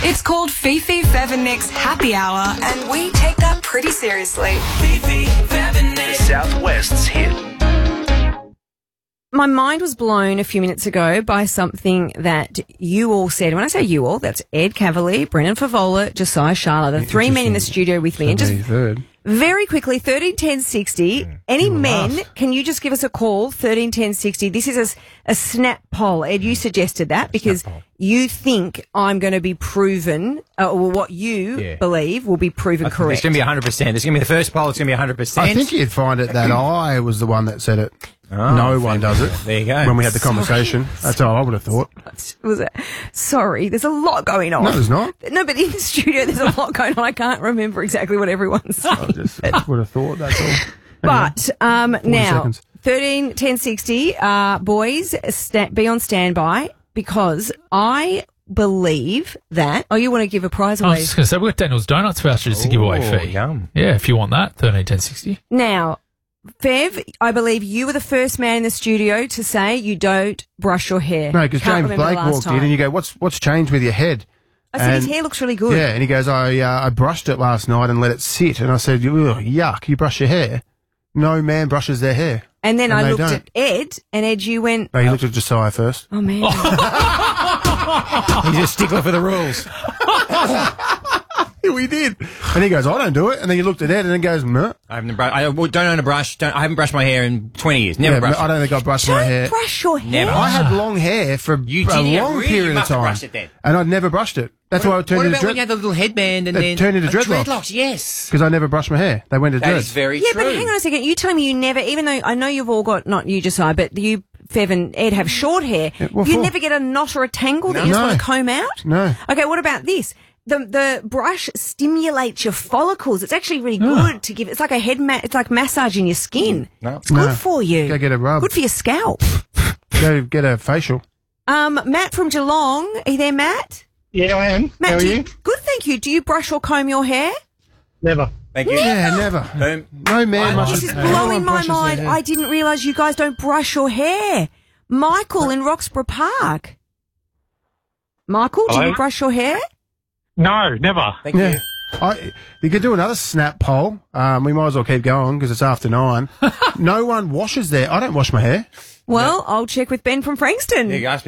It's called Fifi, Fev and Nick's Happy Hour, and we take that pretty seriously. Fifi, Fev and Nick. Southwest's hit. My mind was blown a few minutes ago by something that you all said. When I say you all, that's Ed Cavalier, Brennan Favola, Josiah Sharla, the three men in the studio with me. And just very quickly, 13 10 60. Any men, can you just give us a call, 13 10 60? This is a snap poll. Ed, you suggested that because you think I'm going to be proven, or what you believe will be proven correct. It's going to be 100%. This is going to be the first poll. It's going to be 100%. I think you'd find it that I was the one that said it. Oh, no one does it. There you go. When we had the conversation. That's how I would have thought. Sorry, there's a lot going on. No, there's not. No, but in the studio there's a lot going on. I can't remember exactly what everyone's saying. I just would have thought, that's all. But now, seconds. 13 10 60, boys, be on standby because I believe that... Oh, you want to give a prize I away? was just going to say, we've got Daniel's Donuts vouchers to give away fee. Yum. Yeah, if you want that, 13 10 60. Now, Fev, I believe you were the first man in the studio to say you don't brush your hair. No, because James Blake walked in and you go, what's changed with your head? I said, his hair looks really good. Yeah, and he goes, I brushed it last night and let it sit. And I said, yuck, you brush your hair? No man brushes their hair. And then I looked at Ed, and Ed, you went... No, you looked at Josiah first. Oh, man. He's a stickler for the rules. Yeah, we did. And he goes, I don't do it. And then you looked at Ed and then goes, meh. I don't own a brush. I haven't brushed my hair in 20 years. Never brushed I don't think I brushed my hair. Brush your hair. Never. I had long hair for a long period of time. Brushed it then. And I'd never brushed it. That's why I turned into What about when you had the little headband and then... turned into dreadlocks. Dreadlocks, yes. Because I never brushed my hair. They went to That dreads. is very Yeah, true. but hang on a second. You tell me you never, even though I know you've all got, not you, Josiah, but you, Fev and Ed, have short hair. what You for? never get a knot or a tangle that you just No. want to comb out? No. Okay, what about this? The brush stimulates your follicles. It's actually really good to give. It's like a it's like massaging your skin. No. It's good for you. Go get a rub. Good for your scalp. Go get a facial. Matt from Geelong. Are you there, Matt? Yeah, I am. Matt, How are you? Good, thank you. Do you brush or comb your hair? Never. Thank you. Yeah, never. Boom. No man This brushes is everyone blowing my brushes their mind. hair. I didn't realise you guys don't brush your hair. Michael in Roxburgh Park. Michael, do you Hello? brush your hair? No, never. Thank you. You could do another snap poll. We might as well keep going because it's after 9. No one washes their... I don't wash my hair. Well, I'll check with Ben from Frankston. There you go.